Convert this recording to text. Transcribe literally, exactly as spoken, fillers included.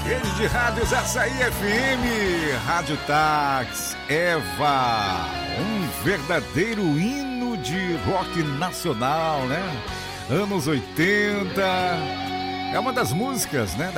Rede de Rádios Açaí F M, Rádio Táxi, Eva, um verdadeiro hino de rock nacional, né? Anos oitenta, é uma das músicas, né?